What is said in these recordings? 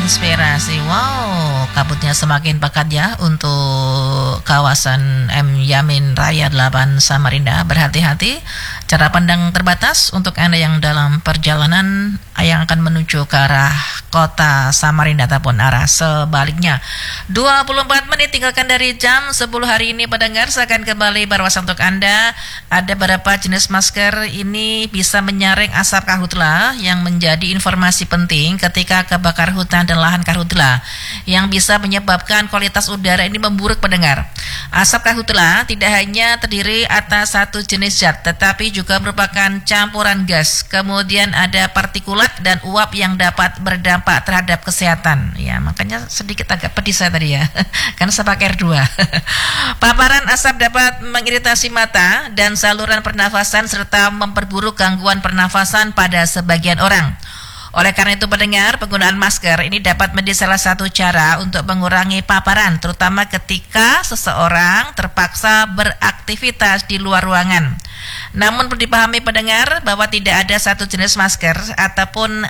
inspirasi. Wow, kabutnya semakin pekat ya untuk kawasan M Yamin Raya 8 Samarinda. Berhati-hati, cara pandang terbatas untuk Anda yang dalam perjalanan yang akan menuju ke arah kota Samarinda ataupun arah sebaliknya. 24 menit tinggalkan dari jam 10 hari ini, pendengar. Saya akan kembali berwawasan untuk Anda. Ada beberapa jenis masker ini bisa menyaring asap karhutla yang menjadi informasi penting ketika kebakar hutan dan lahan karhutla yang bisa menyebabkan kualitas udara ini memburuk, pendengar. Asap karhutla tidak hanya terdiri atas satu jenis zat, tetapi juga merupakan campuran gas. Kemudian ada partikulat dan uap yang dapat berdampak terhadap kesehatan. Ya, makanya sedikit agak pedih saya tadi ya, karena saya pakai R2. Paparan asap dapat mengiritasi mata dan saluran pernafasan serta memperburuk gangguan pernafasan pada sebagian orang. Oleh karena itu, pendengar, penggunaan masker ini dapat menjadi salah satu cara untuk mengurangi paparan, terutama ketika seseorang terpaksa beraktivitas di luar ruangan. Namun perlu dipahami, pendengar, bahwa tidak ada satu jenis masker ataupun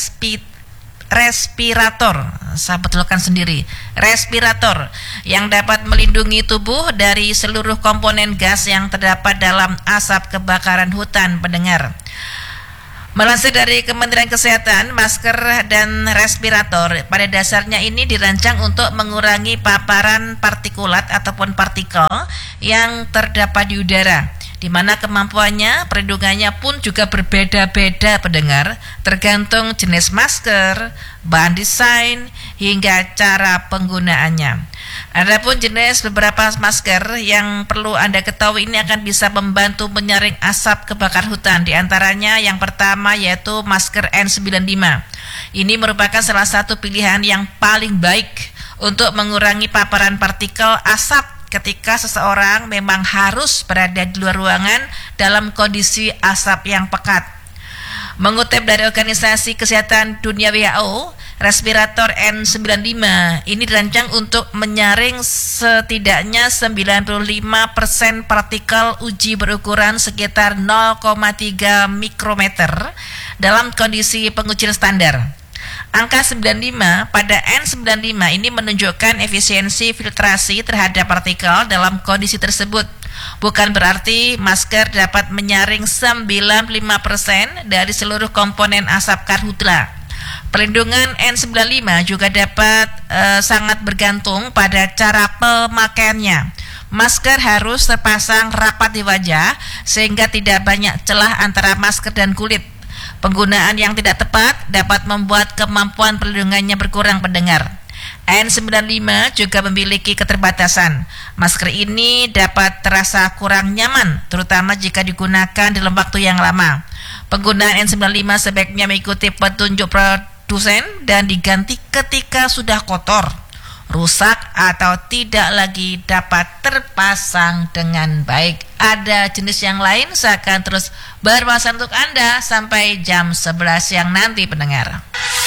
respirator, saya betulkan sendiri, respirator yang dapat melindungi tubuh dari seluruh komponen gas yang terdapat dalam asap kebakaran hutan, pendengar. Melansir dari Kementerian Kesehatan, masker dan respirator pada dasarnya ini dirancang untuk mengurangi paparan partikulat ataupun partikel yang terdapat di udara, di mana kemampuannya, perlindungannya pun juga berbeda-beda, pendengar, tergantung jenis masker, bahan desain, hingga cara penggunaannya. Adapun jenis beberapa masker yang perlu Anda ketahui ini akan bisa membantu menyaring asap kebakar hutan. Di antaranya yang pertama yaitu masker N95. Ini merupakan salah satu pilihan yang paling baik untuk mengurangi paparan partikel asap ketika seseorang memang harus berada di luar ruangan dalam kondisi asap yang pekat. Mengutip dari Organisasi Kesehatan Dunia WHO, respirator N95 ini dirancang untuk menyaring setidaknya 95% partikel uji berukuran sekitar 0,3 mikrometer dalam kondisi pengujian standar. Angka 95 pada N95 ini menunjukkan efisiensi filtrasi terhadap partikel dalam kondisi tersebut. Bukan berarti masker dapat menyaring 95% dari seluruh komponen asap karhutla. Perlindungan N95 juga dapat sangat bergantung pada cara pemakaiannya. Masker harus terpasang rapat di wajah sehingga tidak banyak celah antara masker dan kulit. Penggunaan yang tidak tepat dapat membuat kemampuan perlindungannya berkurang, pendengar. N95 juga memiliki keterbatasan. Masker ini dapat terasa kurang nyaman, terutama jika digunakan dalam waktu yang lama. Penggunaan N95 sebaiknya mengikuti petunjuk produsen dan diganti ketika sudah kotor, rusak, atau tidak lagi dapat terpasang dengan baik. Ada jenis yang lain, saya akan terus berwawasan untuk Anda sampai jam 11 siang nanti, pendengar.